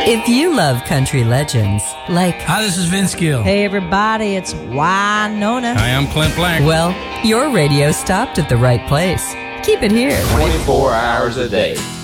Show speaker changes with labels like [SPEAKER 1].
[SPEAKER 1] If you love country legends, like...
[SPEAKER 2] Hi, this is Vince Gill.
[SPEAKER 3] Hey, everybody, it's Winona.
[SPEAKER 2] Hi, I'm Clint Black.
[SPEAKER 1] Well, your radio stopped at the right place. Keep it here.
[SPEAKER 4] 24 hours a day.